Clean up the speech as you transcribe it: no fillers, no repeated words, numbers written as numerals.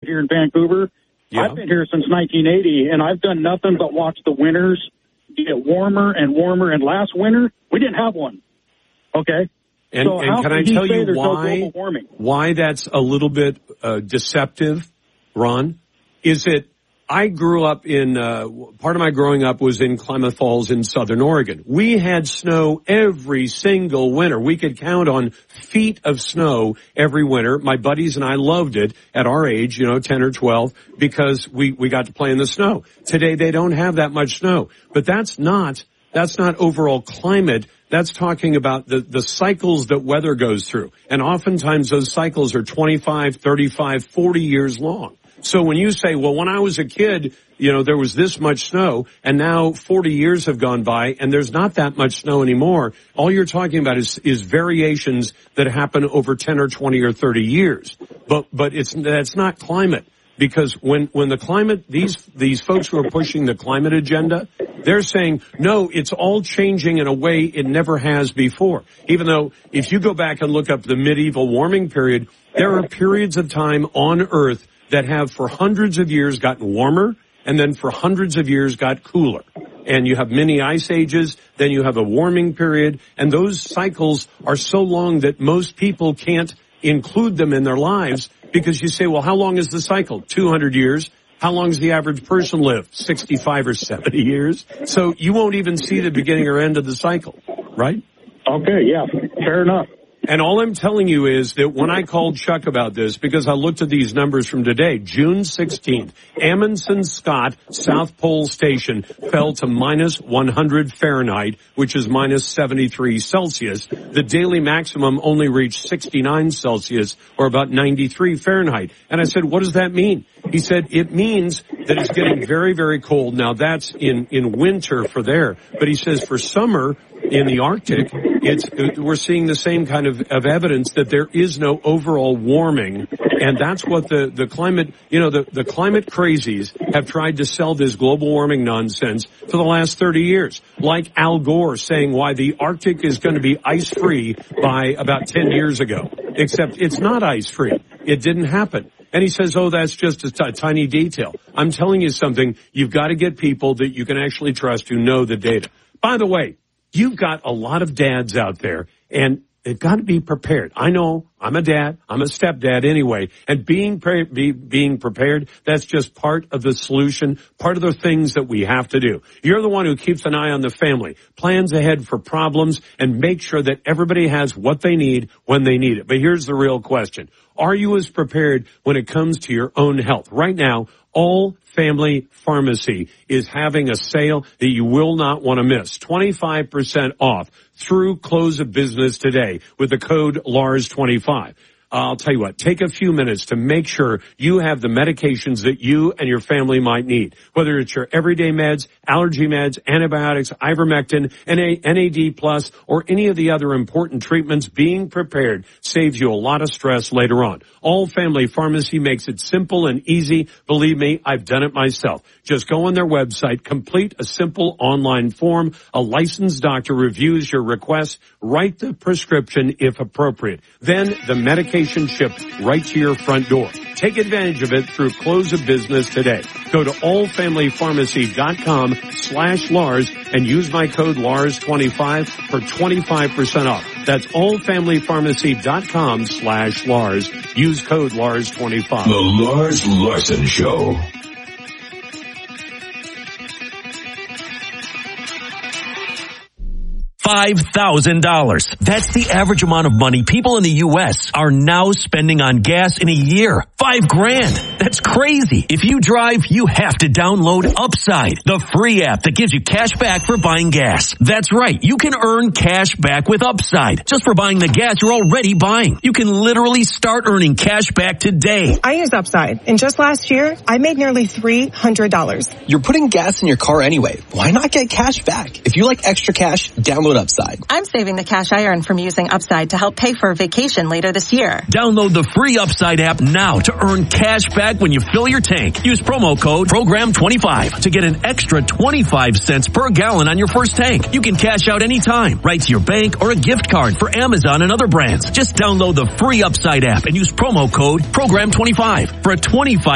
here in Vancouver. Yeah. I've been here since 1980, and I've done nothing but watch the winters get warmer and warmer. And last winter, we didn't have one. Okay? And can I tell you why that's a little bit deceptive, Ron? Is it, I grew up in, part of my growing up was in Klamath Falls in Southern Oregon. We had snow every single winter. We could count on feet of snow every winter. My buddies and I loved it at our age, 10 or 12, because we got to play in the snow. Today they don't have that much snow. But that's not overall climate. That's talking about the cycles that weather goes through. And oftentimes those cycles are 25, 35, 40 years long. So when you say, well, when I was a kid, there was this much snow, and now 40 years have gone by, and there's not that much snow anymore, all you're talking about is variations that happen over 10 or 20 or 30 years. But that's not climate. Because when the climate, these folks who are pushing the climate agenda, they're saying, no, it's all changing in a way it never has before. Even though if you go back and look up the medieval warming period, there are periods of time on Earth that have for hundreds of years gotten warmer and then for hundreds of years got cooler. And you have many ice ages, then you have a warming period, and those cycles are so long that most people can't include them in their lives because you say, well, how long is the cycle? 200 years. How long does the average person live? 65 or 70 years. So you won't even see the beginning or end of the cycle, right? Okay, yeah, fair enough. And all I'm telling you is that when I called Chuck about this, because I looked at these numbers from today, June 16th, Amundsen Scott South Pole Station fell to minus 100 Fahrenheit, which is minus 73 Celsius. The daily maximum only reached 69 Celsius, or about 93 Fahrenheit. And I said, what does that mean? He said, it means that it's getting very, very cold. Now, that's in winter for there. But he says for summer, in the Arctic, we're seeing the same kind of evidence that there is no overall warming. And that's what the climate, the climate crazies have tried to sell this global warming nonsense for the last 30 years. Like Al Gore saying why the Arctic is going to be ice-free by about 10 years ago. Except it's not ice-free. It didn't happen. And he says, oh, that's just a tiny detail. I'm telling you something. You've got to get people that you can actually trust who know the data. By the way, you've got a lot of dads out there, and they've got to be prepared. I know I'm a dad. I'm a stepdad anyway. And being prepared, that's just part of the solution, part of the things that we have to do. You're the one who keeps an eye on the family, plans ahead for problems, and make sure that everybody has what they need when they need it. But here's the real question. Are you as prepared when it comes to your own health? Right now, All Family Pharmacy is having a sale that you will not want to miss. 25% off through close of business today with the code LARS25. I'll tell you what, take a few minutes to make sure you have the medications that you and your family might need. Whether it's your everyday meds, allergy meds, antibiotics, ivermectin, NAD+, or any of the other important treatments, being prepared saves you a lot of stress later on. All Family Pharmacy makes it simple and easy. Believe me, I've done it myself. Just go on their website, complete a simple online form. A licensed doctor reviews your request, write the prescription if appropriate. Then the medication shipped right to your front door. Take advantage of it through close of business today. Go to allfamilypharmacy.com/Lars and use my code LARS25 for 25% off. That's allfamilypharmacy.com/Lars. Use code LARS25. The Lars Larson Show. $5,000. That's the average amount of money people in the U.S. are now spending on gas in a year. $5,000. That's crazy. If you drive, you have to download Upside, the free app that gives you cash back for buying gas. That's right. You can earn cash back with Upside just for buying the gas you're already buying. You can literally start earning cash back today. I use Upside, and just last year, I made nearly $300. You're putting gas in your car anyway. Why not get cash back? If you like extra cash, download Upside. I'm saving the cash I earn from using Upside to help pay for a vacation later this year. Download the free Upside app now to earn cash back when you fill your tank. Use promo code PROGRAM25 to get an extra 25 cents per gallon on your first tank. You can cash out anytime, right to your bank or a gift card for Amazon and other brands. Just download the free Upside app and use promo code PROGRAM25 for a 25